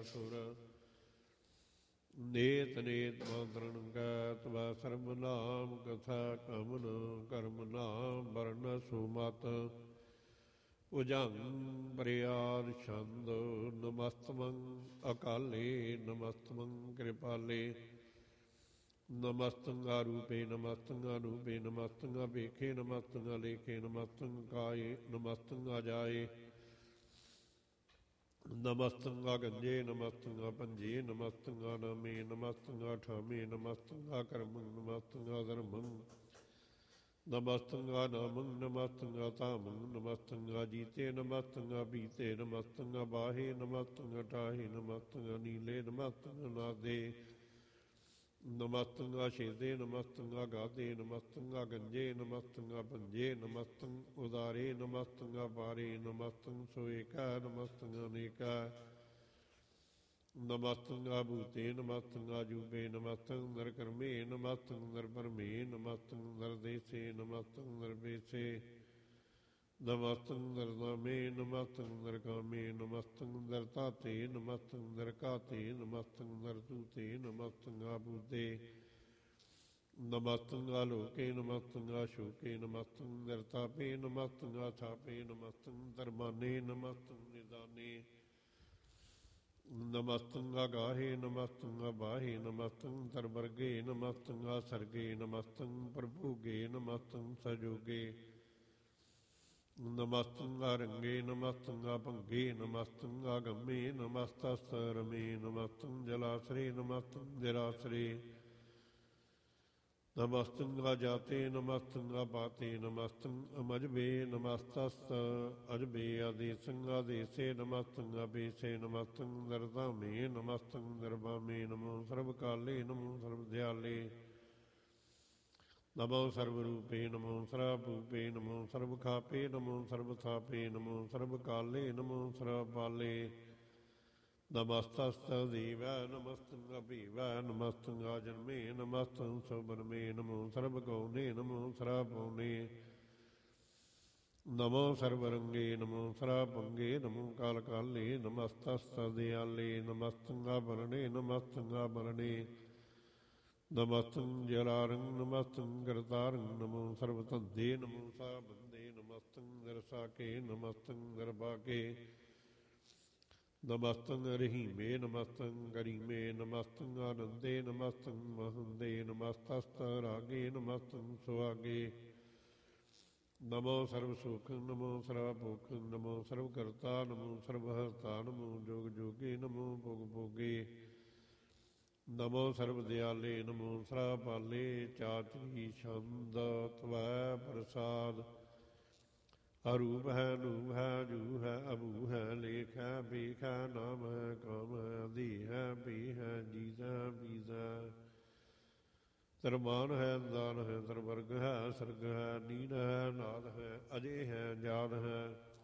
ਸੁਰ। ਨੇਤ ਨੇਤ ਮੰਤਰਨ ਕੈ ਤਵੈ ਸਰਬ ਨਾਮ ਕਥਾ ਕਮਨ ਕਰਮ ਨਾਮ ਵਰਨ ਸੁਮਤ। ਭੁਜੰਗ ਬਰਿਆਦ ਛੰਦ ਨਮਸਤਮੰ ਅਕਾਲੇ ਨਮਸਤਮੰ ਕਿਰਪਾਲੇ। ਨਮਸਤੰ ਆਰੂਪੇ ਨਮਸਤੰ ਅਨੂਪੇ ਨਮਸਤੰ ਅਭੇਖੇ ਨਮਸਤੰ ਅਲੇਖੇ ਨਮਸਤੰ ਕਾਏ ਨਮਸਤੰ ਅਜਾਏ। ਨਮਸਤੰ ਅਗੰਜੇ ਨਮਸਤੰ ਅਪੰਜੇ ਨਮਸਤੰ ਅਨਾਮੇ ਨਮਸਤੰ ਅਠਾਮੇ ਨਮਸਤੰ ਅਕਰਮੰ ਨਮਸਤੰ ਅਧਰਮੰ। ਨਮਸਤੰ ਅਨਾਮੰ ਨਮਸਤੰ ਅਤਾਮੰ ਨਮਸਤੰ ਅਜੀਤੇ ਨਮਸਤੰ ਅਬੀਤੇ ਨਮਸਤੰ ਅਬਾਹੇ ਨਮਸਤੰ ਅਟਾਹੇ ਨਮਸਤੰ ਅਨੀਲੇ ਨਮਸਤੰ ਅਨਾਦੇ। ਨਮਸਤੰ ਅਛੇਦੇ ਨਮਸਤੰ ਅਗਾਧੇ ਨਮਸਤੰ ਅਗੰਜੇ ਨਮਸਤੰ ਅਪੰਜੇ ਨਮਸਤੰ ਉਦਾਰੇ ਨਮਸਤੰ ਅਪਾਰੇ ਨਮਸਤੰ ਸੋਏਕਾ ਨਮਸਤੰ ਅਨੇਕਾ। ਨਮਸਤੰ ਆਭੂਤੇ ਨਮਸਤੰ ਆਜੂਬੇ ਨਮਸਤੰ ਨਰਕਰਮੇ ਨਮਸਤੰ ਨਰਪਰਮੇ ਨਮਸਤੰ ਨਰਦੇਸੇ ਨਮਸਤੰ ਨਰਬੇਸੇ। ਨਮਸਤੰ ਨਰਨਾਮੇ ਨਮਸਤੰ ਨਰਕਾਮੇ ਨਮਸਤੰ ਨਰਤਾਤੇ ਨਮਸਤੰ ਨਰਕਾਤੇ ਨਮਸਤੰ ਨਰਤੂਤੇ ਨਮਸਤੰ ਆਭੂਤੇ। ਨਮਸਤੰ ਆਲੋਕੇ ਨਮਸਤੰ ਆਸ਼ੋਕੇ ਨਮਸਤੰ ਨਰਤਾਪੇ ਨਮਸਤੰ ਆਥਾਪੇ ਨਮਸਤੰ ਧਰਮਾਨੇ ਨਮਸਤੰ ਨਿਦਾਨੇ। ਨਮਸਤੰ ਅਗਾਹੇ ਨਮਸਤੰ ਅਬਾਹੇ ਨਮਸਤੰ ਤਰਵਰਗੇ ਨਮਸਤੰ ਆਸਰਗੇ ਨਮਸਤੰ ਪ੍ਰਭੂਗੇ ਨਮਸਤੰ ਸਜੋਗੇ। ਨਮਸਤੰ ਆਰੰਗੇ ਨਮਸਤੰ ਆਪੰਗੇ ਨਮਸਤੰ ਆਗੰਮੇ ਨਮਸਤਸਰਮੇ ਨਮਸਤੰ ਜਲਾਸਰੇ ਨਮਸਤੰ ਜਰਾਸਰੇ। ਨਮਸਤੰ ਆਜਾਤੇ ਨਮਸਤੰ ਆਪਾਤੇ ਨਮਸਤੰ ਅਮਜਬੇ ਨਮਸਤਸ ਅਜਬੇ ਆਦੇਸੰ ਆਦੇਸੇ ਨਮਸਤੰ ਅਬੇਸੇ ਨਮਸਤੰ ਨਰਧਾਮੇ ਨਮਸਤੰ ਨਰਵਾਮੇ। ਨਮੋ ਸਰਬ ਕਾਲੇ ਨਮੋ ਸਰਬ ਦਿਆਲੇ। ਨਮੋ ਸਰਬ ਰੂਪੇ ਨਮੋ ਸਰਭੂਪੇ ਨਮੋ ਸਰਬ ਖਾਪੇ ਨਮੋ ਸਰਬ ਥਾਪੇ ਨਮੋ ਸਰਬ ਕਾਲੇ ਨਮੋ ਸਰਬ ਪਾਲੇ। ਨਮਸਤਸਤੁ ਦੇਵੈ ਨਮਸਤੰ ਅਭੀਵੈ ਨਮਸਤੰ ਆਜਨਮੇ ਨਮਸਤੰ ਸੁਬਰਮੇ। ਨਮੋ ਸਰਬ ਗੌਣੇ ਨਮੋ ਸਰਬੌਨੇ। ਨਮੋ ਸਰਬਰੰਗੇ ਨਮੋ ਸਰਬੰਗੇ ਨਮੋ ਕਾਲ ਕਾਲੇ ਨਮਸਤਸਤੁ ਦਿਆਲੇ। ਨਮਸਤੰ ਆਭਰਣੇ ਨਮਸਤੰ ਆਭਰਣੇ। ਨਮਸਤੰ ਜਲਾਰੰ ਨਮਸਤੰ ਕਰਤਾਰੰ ਨਮੋ ਸਰਬ ਧੰਦੇ ਨਮੋ ਸਾਬੰਦੇ। ਨਮਸਤੰ ਨਰਸਾਕੇ ਨਮਸਤੰ ਨਰਬਾਕੇ। ਨਮਸਤੰ ਰਹੀਮੇ ਨਮਸਤੰ ਗਰੀਮੇ ਨਮਸਤੰ ਆਨੰਦੇ ਨਮਸਤੰ ਮਹੰਦੇ। ਨਮਸਤਸਤੁ ਰਾਗੇ ਨਮਸਤੰ ਸੁਹਾਗੇ। ਨਮੋ ਸਰਬ ਸੁਖ ਨਮੋ ਸਰਬ ਭੁਖ ਨਮੋ ਸਰਬ ਕਰਤਾ ਨਮੋ ਸਰਬ ਹਰਤਾ। ਨਮੋ ਜੋਗ ਜੋਗੇ ਨਮੋ ਭੋਗ ਭੋਗੇ। ਨਮੋ ਸਰਬ ਦਿਆਲੇ ਨਮੋ ਸਰਬ ਪਾਲੇ। ਚਾਤਰੀ ਛੰਦ ਤਵੈ ਪ੍ਰਸਾਦ। ਅਰੂਪ ਹੈ ਨੂਪ ਹੈ ਜੂ ਹੈ ਅਭੂ ਹੈ ਲੇਖ ਹੈ ਬੇਖ ਹੈ ਨਾਮ ਹੈ ਕਾਮ ਹੈ ਅਧੀ ਹੈ ਭੀ ਹੈ ਜੀਤ ਹੈ ਬੀਤ ਹੈ। ਤਰਮਾਨ ਹੈ ਦਾਨ ਹੈ ਤਰਵਰਗ ਹੈ ਸਰਗ ਹੈ ਨੀਨ ਹੈ ਨਾਦ ਹੈ ਅਜੇ ਹੈ ਜਾਦ ਹੈ।